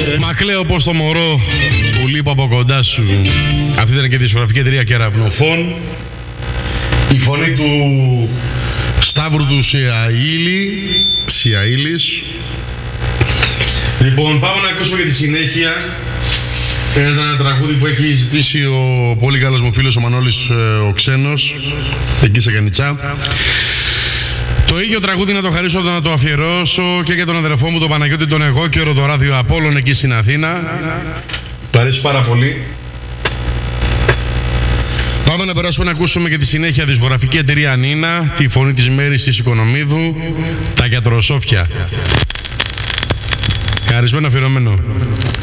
Μα κλαίω πως το μωρό που λείπω από κοντά σου. Αυτή ήταν και η δισκογραφική εταιρεία Κεραυνοφών. Η φωνή του Σταύρου του Σιαήλης. Λοιπόν, πάμε να ακούσουμε για τη συνέχεια ένα τραγούδι που έχει ζητήσει ο πολύ καλός μου φίλος ο Μανώλης ο Ξένος, εκεί σε Κανιτσά. Το ίδιο τραγούδι να το χαρίσω, να το αφιερώσω και για τον αδερφό μου τον Παναγιώτη τον εγώ και το ράδιο Απόλλων εκεί στην Αθήνα. Του αρέσει πάρα πολύ. Πάμε να περάσουμε να ακούσουμε και τη συνέχεια δισκογραφική εταιρεία Νίνα, τη φωνή της Μέρης της Οικονομίδου, τα γιατροσόφια. Χαρισμένο αφιερωμένο.